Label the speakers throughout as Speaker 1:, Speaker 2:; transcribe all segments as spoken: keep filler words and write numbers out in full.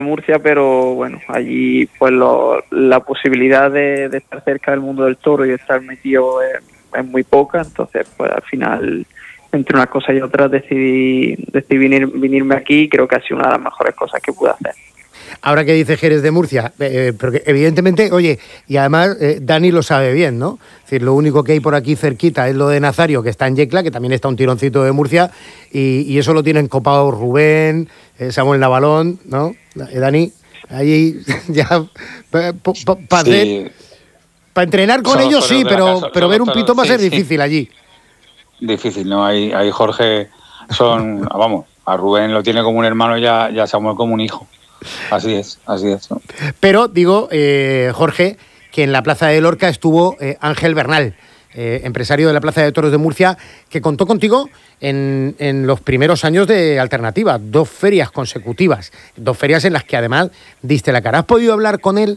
Speaker 1: Murcia, pero bueno, allí pues lo, la posibilidad de, de estar cerca del mundo del toro y de estar metido es, es muy poca, entonces pues al final entre una cosa y otra decidí, decidí venir, venirme aquí y creo que ha sido una de las mejores cosas que pude hacer.
Speaker 2: Ahora que dice que eres de Murcia, eh, porque evidentemente, oye, y además eh, Dani lo sabe bien, ¿no? Es decir, lo único que hay por aquí cerquita es lo de Nazario, que está en Yecla, que también está un tironcito de Murcia, y, y eso lo tienen copado Rubén, eh, Samuel Navalón, ¿no? Eh, Dani, ahí ya para pa, pa, pa sí. pa entrenar con ellos sí, pero, pero ver un pitón va a ser sí, difícil sí. allí.
Speaker 3: Difícil, ¿no? Ahí, ahí Jorge son, vamos, a Rubén lo tiene como un hermano y ya, ya Samuel como un hijo. Así es, así es. ¿No?
Speaker 2: Pero digo, eh, Jorge, que en la Plaza de Lorca estuvo eh, Ángel Bernal, eh, empresario de la Plaza de Toros de Murcia, que contó contigo en, en los primeros años de Alternativa, dos ferias consecutivas, dos ferias en las que además diste la cara. ¿Has podido hablar con él?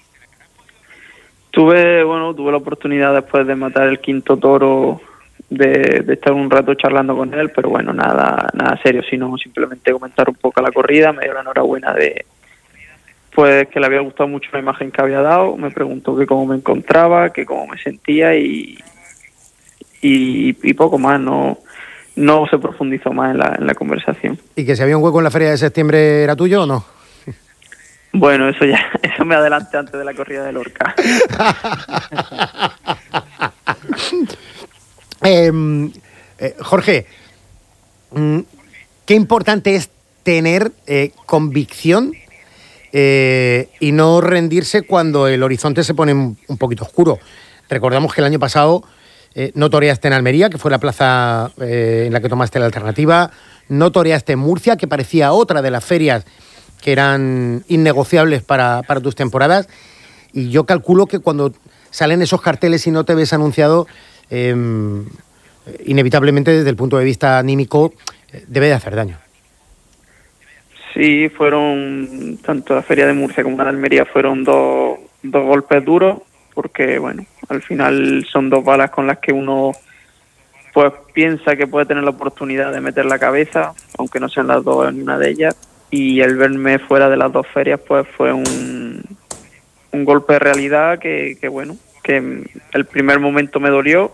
Speaker 1: Tuve, bueno, tuve la oportunidad después de matar el quinto toro de, de estar un rato charlando con él, pero bueno, nada nada serio, sino simplemente comentar un poco la corrida. Me dio la enhorabuena de pues que le había gustado mucho la imagen que había dado, me preguntó que cómo me encontraba, que cómo me sentía y y, y poco más, no no se profundizó más en la, en la conversación.
Speaker 2: ¿Y que si había un hueco en la feria de septiembre era tuyo o no?
Speaker 1: Bueno, eso ya, eso me adelanté antes de la corrida de Lorca.
Speaker 2: Eh, eh, Jorge, qué importante es tener eh, convicción eh, y no rendirse cuando el horizonte se pone un, un poquito oscuro. Recordamos que el año pasado eh, no toreaste en Almería, que fue la plaza eh, en la que tomaste la Alternativa, no toreaste en Murcia, que parecía otra de las ferias que eran innegociables para, para tus temporadas, y yo calculo que cuando salen esos carteles y no te ves anunciado, Eh, inevitablemente desde el punto de vista anímico eh, debe de hacer daño.
Speaker 1: Sí, fueron tanto la feria de Murcia como la de Almería fueron dos, dos golpes duros, porque bueno, al final son dos balas con las que uno pues piensa que puede tener la oportunidad de meter la cabeza, aunque no sean las dos en una de ellas, y el verme fuera de las dos ferias pues fue un, un golpe de realidad que, que bueno, que el primer momento me dolió,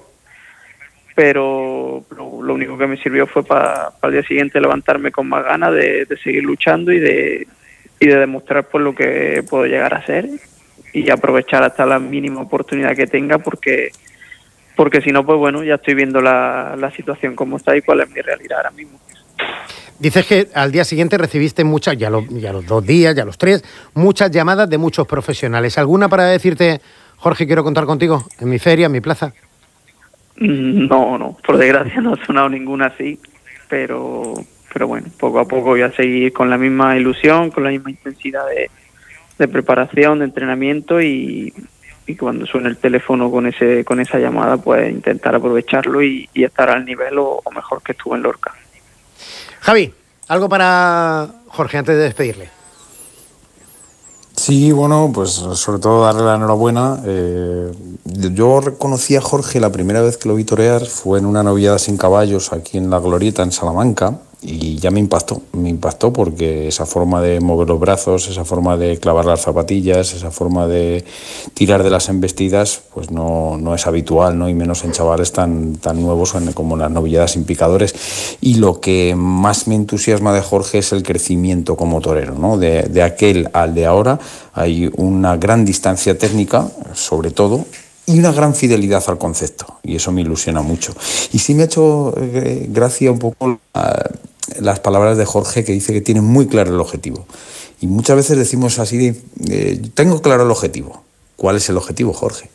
Speaker 1: pero lo, lo único que me sirvió fue para pa el día siguiente levantarme con más ganas de, de seguir luchando y de y de demostrar por lo que puedo llegar a ser y aprovechar hasta la mínima oportunidad que tenga, porque porque si no, pues bueno, ya estoy viendo la, la situación como está y cuál es mi realidad ahora mismo.
Speaker 2: Dices que al día siguiente recibiste muchas, ya, lo, ya los dos días, ya los tres, muchas llamadas de muchos profesionales. ¿Alguna para decirte, Jorge, quiero contar contigo en mi feria, en mi plaza?
Speaker 1: No, no, por desgracia no ha sonado ninguna así, pero pero bueno, poco a poco voy a seguir con la misma ilusión, con la misma intensidad de, de preparación, de entrenamiento y, y cuando suene el teléfono con ese con esa llamada, pues intentar aprovecharlo y, y estar al nivel o, o mejor que estuve en Lorca.
Speaker 2: Javi, algo para Jorge antes de despedirle.
Speaker 4: Sí, bueno, pues sobre todo darle la enhorabuena. Eh, yo reconocí a Jorge la primera vez que lo vi torear, fue en una noviada sin caballos aquí en La Glorieta, en Salamanca, y ya me impactó, me impactó porque esa forma de mover los brazos, esa forma de clavar las zapatillas, esa forma de tirar de las embestidas, pues no, no es habitual, ¿no? Y menos en chavales tan, tan nuevos como las novilladas sin picadores. Y lo que más me entusiasma de Jorge es el crecimiento como torero, ¿no? De, de aquel al de ahora hay una gran distancia técnica, sobre todo, y una gran fidelidad al concepto, y eso me ilusiona mucho. Y sí me ha hecho eh, gracia un poco uh, las palabras de Jorge, que dice que tiene muy claro el objetivo. Y muchas veces decimos así, de, eh, tengo claro el objetivo. ¿Cuál es el objetivo, Jorge?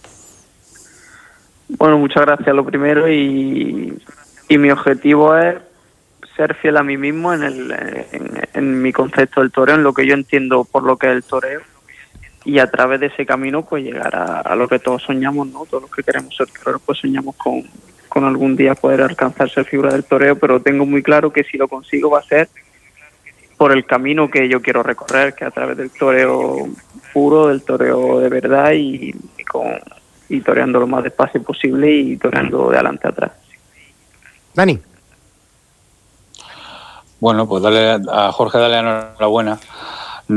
Speaker 1: Bueno, muchas gracias lo primero, y, y mi objetivo es ser fiel a mí mismo en, el, en, en mi concepto del toreo, en lo que yo entiendo por lo que es el toreo, y a través de ese camino pues llegar a, a lo que todos soñamos, ¿no? Todos los que queremos ser toreros pues soñamos con, con algún día poder alcanzar ser figura del toreo, pero tengo muy claro que si lo consigo va a ser por el camino que yo quiero recorrer, que a través del toreo puro, del toreo de verdad y, y, con, y toreando lo más despacio posible y toreando de adelante a atrás.
Speaker 2: Dani.
Speaker 3: Bueno, pues dale a Jorge, dale enhorabuena